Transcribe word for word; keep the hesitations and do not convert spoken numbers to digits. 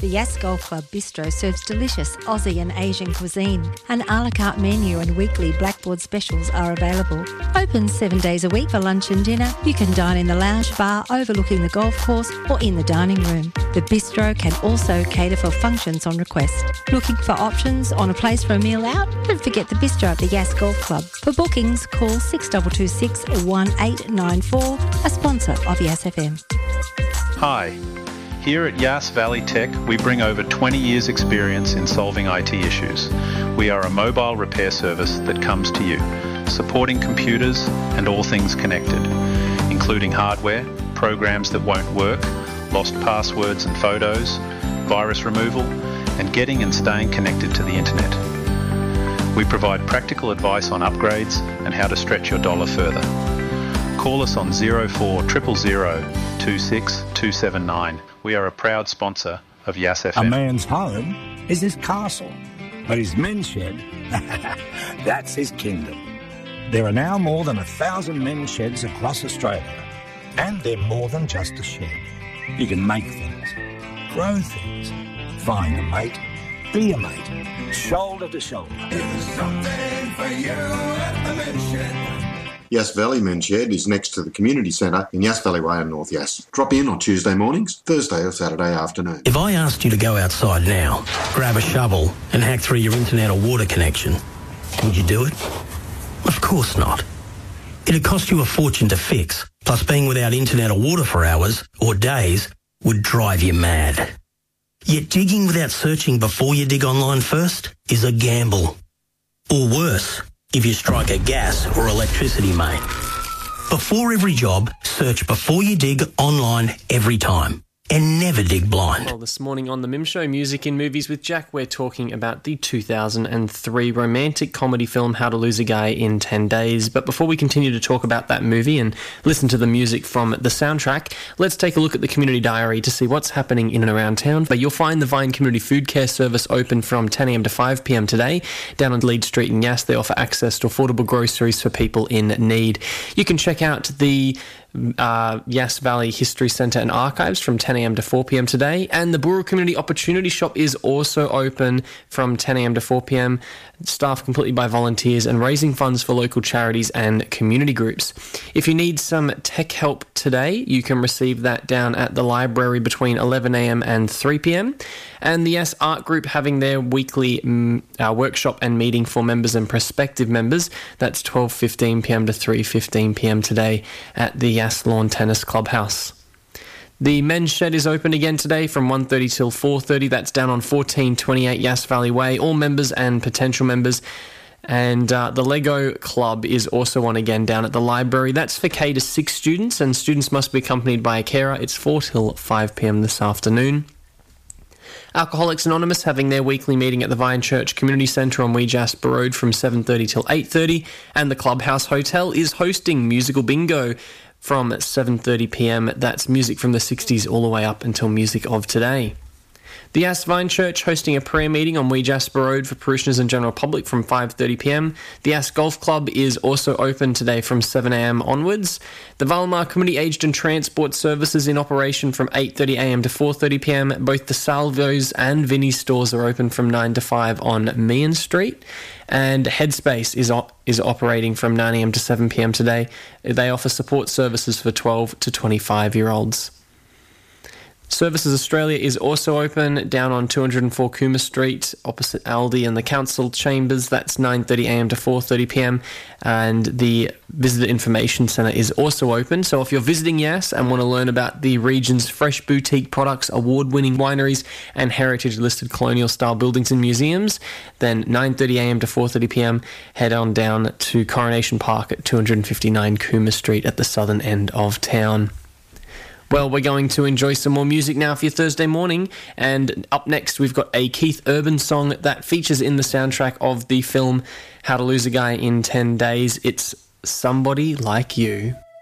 The Yass Golf Club Bistro serves delicious Aussie and Asian cuisine. An a la carte menu and weekly blackboard specials are available. Open seven days a week for lunch and dinner. You can dine in the lounge bar overlooking the golf course or in the dining room. The bistro can also cater for functions on request. Looking for options on a place for a meal out? Don't forget the bistro at the Yass Golf Club. For bookings, call six two two six, one eight nine four, a sponsor of Yass F M. Hi. Here at Yass Valley Tech, we bring over twenty years experience in solving I T issues. We are a mobile repair service that comes to you, supporting computers and all things connected, including hardware, programs that won't work, lost passwords and photos, virus removal, and getting and staying connected to the internet. We provide practical advice on upgrades and how to stretch your dollar further. Call us on zero four zero zero zero two six two seven nine. We are a proud sponsor of Yass F M. A man's home is his castle, but his men's shed, that's his kingdom. There are now more than a thousand men's sheds across Australia, and they're more than just a shed. You can make things, grow things, find a mate, be a mate, shoulder to shoulder. There's something for you at the men's shed. Yass Valley Men's Shed is next to the community centre in Yass Valley Way in North Yass. Drop in on Tuesday mornings, Thursday or Saturday afternoon. If I asked you to go outside now, grab a shovel and hack through your internet or water connection, would you do it? Of course not. It'd cost you a fortune to fix, plus being without internet or water for hours or days would drive you mad. Yet digging without searching before you dig online first is a gamble. Or worse, if you strike a gas or electricity main. Before every job, search before you dig online every time. And never dig blind. Well, this morning on The Mim Show, Music in Movies with Jack, we're talking about the two thousand three romantic comedy film How to Lose a Guy in ten days. But before we continue to talk about that movie and listen to the music from the soundtrack, let's take a look at the community diary to see what's happening in and around town. But you'll find the Vine Community Food Care Service open from ten a.m. to five p.m. today. Down on Leeds Street in Yass, they offer access to affordable groceries for people in need. You can check out the Uh, Yass Valley History Centre and Archives from ten a.m. to four p.m. today, and the Buru Community Opportunity Shop is also open from ten a.m. to four p.m. staffed completely by volunteers and raising funds for local charities and community groups. If you need some tech help today, you can receive that down at the library between eleven a.m. and three p.m. And the Yass Art Group having their weekly mm, uh, workshop and meeting for members and prospective members. That's twelve fifteen p.m. to three fifteen p.m. today at the Yass Lawn Tennis Clubhouse. The men's shed is open again today from one thirty till four thirty. That's down on fourteen twenty-eight Yass Valley Way. All members and potential members. And uh, the Lego Club is also on again down at the library. That's for K to six students, and students must be accompanied by a carer. It's four till five p.m. this afternoon. Alcoholics Anonymous having their weekly meeting at the Vine Church Community Centre on Wee Jasper Road from seven thirty till eight thirty, and the Clubhouse Hotel is hosting Musical Bingo from seven thirty p.m. That's music from the sixties all the way up until music of today. The Yass Vine Church hosting a prayer meeting on Wee Jasper Road for parishioners and general public from five thirty p.m. The Yass Golf Club is also open today from seven a.m. onwards. The Valamar Community Aged and Transport Services in operation from eight thirty a.m. to four thirty p.m. Both the Salvos and Vinnie's stores are open from nine to five on Meehan Street. And Headspace is op- is operating from nine a.m. to seven p.m. today. They offer support services for twelve to twenty-five-year-olds. Services Australia is also open down on two oh four Cooma Street, opposite Aldi and the Council Chambers. That's nine thirty a.m. to four thirty p.m. And the Visitor Information Centre is also open. So if you're visiting Yass and want to learn about the region's fresh boutique products, award-winning wineries and heritage-listed colonial-style buildings and museums, then nine thirty a.m. to four thirty p.m. head on down to Coronation Park at two fifty-nine Cooma Street at the southern end of town. Well, we're going to enjoy some more music now for your Thursday morning, and up next we've got a Keith Urban song that features in the soundtrack of the film How to Lose a Guy in ten days. It's Somebody Like You.